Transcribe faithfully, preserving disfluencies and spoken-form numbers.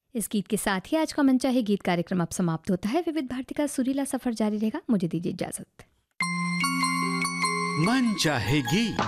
इस गीत के साथ ही आज का मनचाहे गीत कार्यक्रम अब समाप्त होता है। विविध भारती का सुरीला सफर जारी रहेगा। मुझे दीजिए इजाजत। मनचाहे गीत।